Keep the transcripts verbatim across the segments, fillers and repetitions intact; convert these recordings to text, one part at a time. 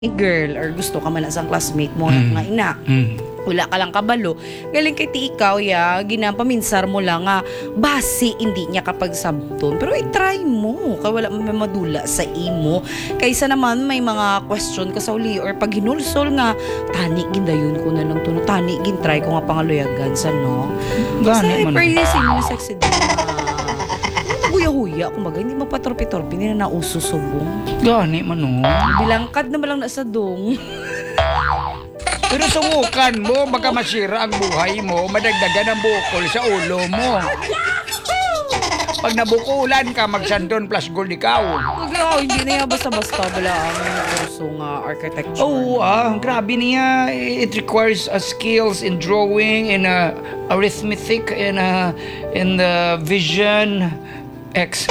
girl or gusto ka man sa classmate mo Mm. nga ina. Mm. Wala ka lang kabalo. Galing kay ti ikaw ya, ginapaminsar mo lang nga basi hindi niya kapag sabton. Pero i-try mo. Kaya wala may madula sa imo. Kaysa naman may mga question ka sa uli or pag hinulsol nga, tani gindayon ko na lang to. No? Tani gintry ko nga pangaluyagan sa no. Gani Kasi man. praising mo sexy din na huya-huya. Kumbaga, hindi mapatorpi-torpi. Hindi na naususubong. Gani man no. Bilangkad na malang nasa dong. Pero sungukan mo, baka masira ang buhay mo, madagdagan ang bukol sa ulo mo. Pag nabukulan ka, mag-Sandon plus gold ikaw. Oh, hindi na yan basta-basta bala ang kurso nga architecture. Oo, ah, grabe niya. It requires uh, skills in drawing, in uh, arithmetic, in, uh, in the vision X.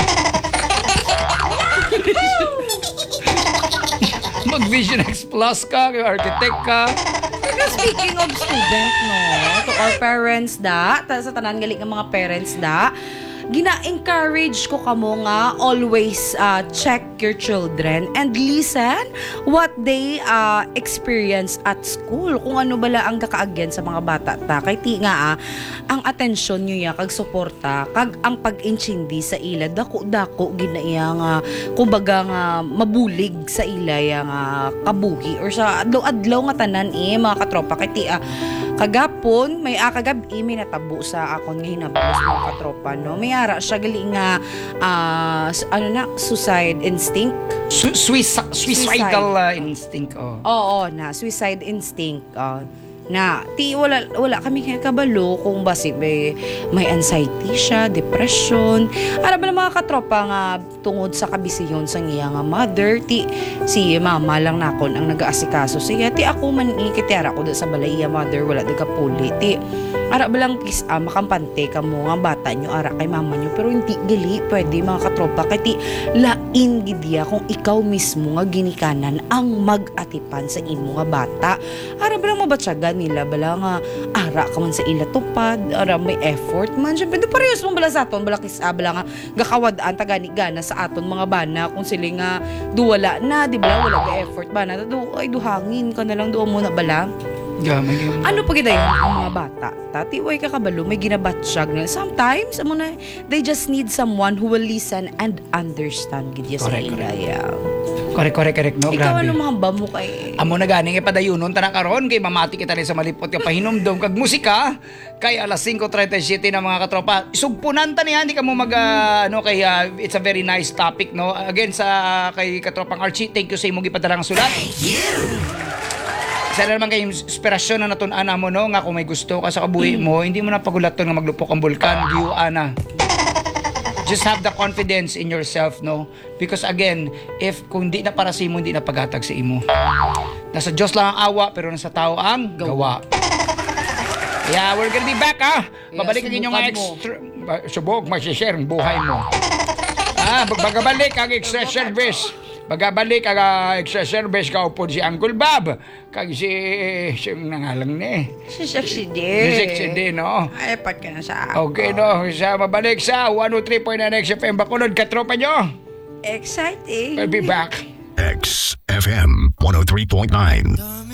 Mag-vision X plus ka, architect ka. Pero speaking of student, no, to our parents da, ta sa tanan galing ng mga parents da, gina-encourage ko kamo nga always uh, check your children and listen what they uh, experience at school. Kung ano bala ang kakaagyan sa mga bata ta. Kay ti nga ah, ang atensyon nyo ya kag suporta kag ang pag-inchindi sa ila dako-dako ginaiya nga kumbaga nga mabulig sa ila ya nga kabuhi or sa adlaw-adlaw nga tanan eh mga katropa kay ti ah, kagapon may ah, kagabi may natabo sa akon nga hinabos mga katropa no. May ara siya gali nga ah, ano na suicide instinct. Su- suici- suicidal uh, instinct. Oh. Oo na suicide instinct. Oh. Na ti wala wala kami kaya kabalo kung basi may may anxiety siya, depression. Ara ba mga katropa nga tungod sa kabisiyon sa iya nga mother ti si mama lang nakon ang nagaasikaso siya ti ako man ikitera ko sa balay iya mother wala daga puli ti ara ba lang kis ah, makampante ka mo nga bata nyo ara kay mama nyo pero hindi gali pwede mga katropa kay ti lain gidya kung ikaw mismo nga ginikanan ang mag-atipan sa imo nga bata ara ba lang mabatsagan nila bala nga ara ka man sa ila tupad ara may effort man syempre do parehas mong bala sa aton bala kis ah, bala nga gakawad-an tagani gana sa aton mga bana kung sila nga duwala na di ba wala ga effort bana do ay duhangin ka na lang do mo na bala. Gamay yun. Ano pa gida yun ang mga bata? Tati, way kakabalo, may ginabatsyag na. Sometimes, amo na, they just need someone who will listen and understand gidya sa Correct, ila. correct. Yeah. Correct, correct, correct. No, Ikaw grabe. ano mga ba mo kay... Amo na ganing ipadayunon tanang karon kay mamati kita rin sa malipot ka pahinomdom kag musika kay alas five thirty-seven na mga katropa. Sugpunan ta niya hindi ka mo mag uh, ano kay uh, it's a very nice topic no. Again sa kay katropang Archie, thank you sa imong gipadalang sulat. Isa na naman kayong inspirasyon na natun-ana mo no nga kung may gusto ka sa kabuhi mo, hindi mo na pagulaton nga maglupok ang bulkan, giuana. Just have the confidence in yourself, no? Because again, if kung di na para sa imo, hindi na paghatag sa imo. Nasa Diyos lang ang awa, pero nasa tao ang gawa. Yeah, we're gonna be back, ah! Babalik ang inyong subukan mo. extra... Subok, mag-share ang buhay mo. Ah, bagabalik ang extra service. Bagabalik ang uh, extra service ka upod si Uncle Bob. Kag si... Siyang nangalang ni. Si Sexy Si Day. Sexy din, no? Ay, pat ka na sa ako. Okay, no? Sa mabalik sa one oh three point nine X F M Bacolod, katropa nyo. Exciting. I'll be back. X F M one oh three point nine.